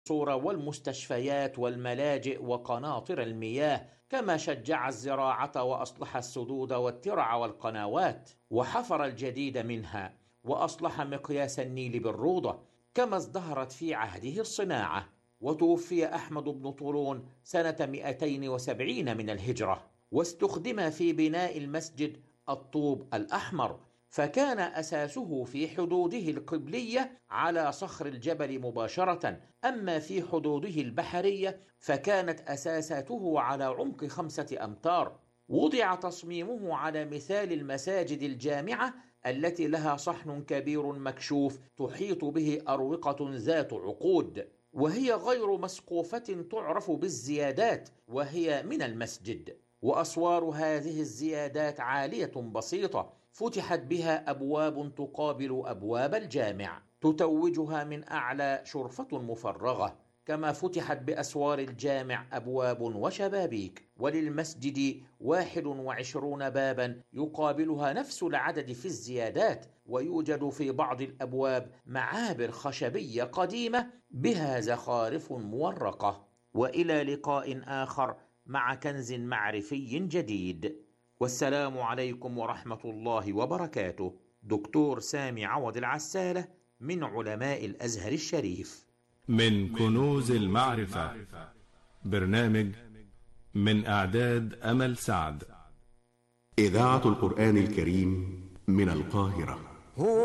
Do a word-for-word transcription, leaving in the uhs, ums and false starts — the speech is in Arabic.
والمستشفيات والملاجئ وقناطر المياه، كما شجع الزراعة وأصلح السدود والترع والقنوات وحفر الجديد منها، وأصلح مقياس النيل بالروضة، كما ازدهرت في عهده الصناعة. وتوفي أحمد بن طولون سنة مئتين وسبعين من الهجرة، واستخدم في بناء المسجد الطوب الأحمر، فكان أساسه في حدوده القبلية على صخر الجبل مباشرة، أما في حدوده البحرية فكانت أساساته على عمق خمسة أمتار. وضع تصميمه على مثال المساجد الجامعة التي لها صحن كبير مكشوف تحيط به أروقة ذات عقود، وهي غير مسقوفة تعرف بالزيادات، وهي من المسجد. وأسوار هذه الزيادات عالية بسيطة، فتحت بها أبواب تقابل أبواب الجامع تتوجها من أعلى شرفة مفرغة، كما فتحت بأسوار الجامع أبواب وشبابيك. وللمسجد واحد وعشرون بابا يقابلها نفس العدد في الزيادات، ويوجد في بعض الأبواب معابر خشبية قديمة بها زخارف مورقة. وإلى لقاء آخر مع كنز معرفي جديد، والسلام عليكم ورحمة الله وبركاته. دكتور سامي عوض العسالة من علماء الأزهر الشريف. من كنوز المعرفة، برنامج من إعداد أمل سعد. إذاعة القرآن الكريم من القاهرة.